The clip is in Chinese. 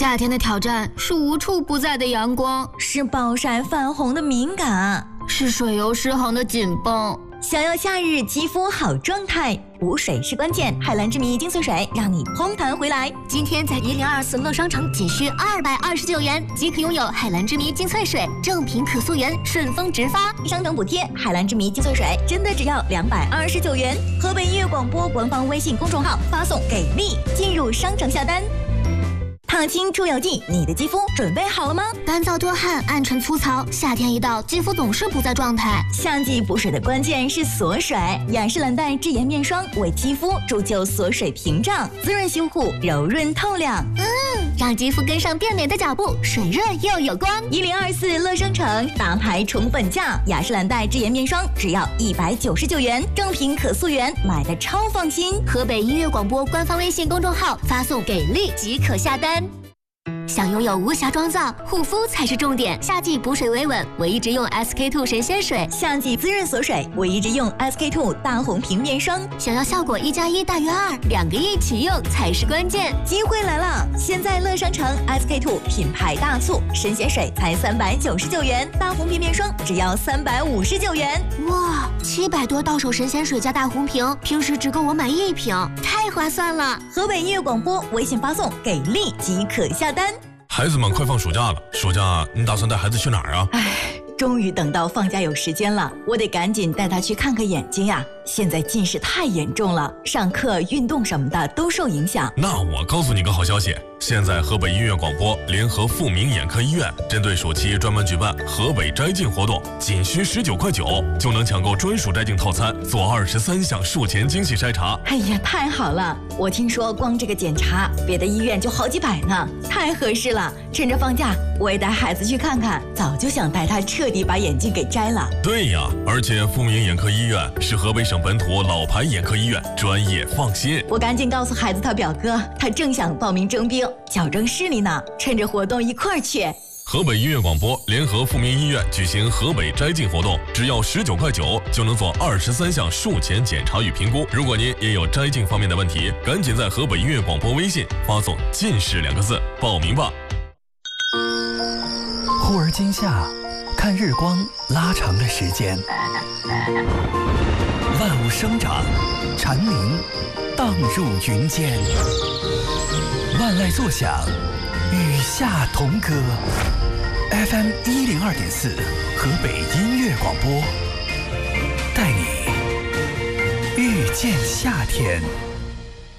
夏天的挑战是无处不在的阳光， 是暴晒泛红的敏感， 是水油失衡的紧绷。 想要夏日肌肤好状态，补水是关键。海蓝之谜精粹水让你嘭弹回来。 今天在1024乐商城仅需229元即可拥有海蓝之谜精粹水，正品可溯源，顺丰直发， 商城补贴。海蓝之谜精粹水真的只要229元。河北音乐广播官方微信公众号发送给力，进入商城下单。烫青出油剂，你的肌肤准备好了吗？ 干燥多汗、暗沉粗糙，夏天一到，肌肤总是不在状态。 夏季补水的关键是锁水，雅诗兰黛智妍面霜为肌肤铸就锁水屏障，滋润修护，柔润透亮。 让肌肤跟上变美的脚步，水润又有光。 1024乐商城大牌宠粉价，雅诗兰黛智妍面霜只要199元，正品可溯源，买的超放心。 河北音乐广播官方微信公众号发送给力即可下单。想拥有无瑕妆造，护肤才是重点。夏季补水维稳，我一直用 SK2 神仙水； 夏季滋润锁水，我一直用 SK2 大红瓶面霜。 想要效果1+1大于2，两个一起用才是关键。 机会来了！现在乐商城 SK2 品牌大促，神仙水才399元，大红瓶面霜只要359元。 哇，700多到手神仙水加大红瓶，平时只够我买1瓶，太划算了！ 河北音乐广播微信发送给力即可下单。 孩子们快放暑假了，暑假你打算带孩子去哪儿啊？ 终于等到放假有时间了，我得赶紧带他去看看眼睛呀！现在近视太严重了，上课、运动什么的都受影响。 那我告诉你个好消息，现在河北音乐广播联合富民眼科医院，针对暑期专门举办河北摘镜活动，仅需19.9块就能抢购专属摘镜套餐，做23项术前精细筛查。 哎呀，太好了！我听说光这个检查，别的医院就好几百呢，太合适了。趁着放假，我也带孩子去看看，早就想带他彻底把眼镜给摘了。 对呀，而且富民眼科医院是河北省本土老牌眼科医院，专业放心。 我赶紧告诉孩子他表哥，他正想报名征兵，矫正视力呢，趁着活动一块儿去。 河北音乐广播联合富民医院举行河北摘镜活动，只要19.9块就能做23项术前检查与评估。如果您也有摘镜方面的问题，赶紧在河北音乐广播微信发送“近视”2个字报名吧。 忽而今夏，看日光拉长了时间，万物生长，蝉鸣荡入云间，万籁作响，与夏同歌。FM 102.4，河北音乐广播，带你遇见夏天。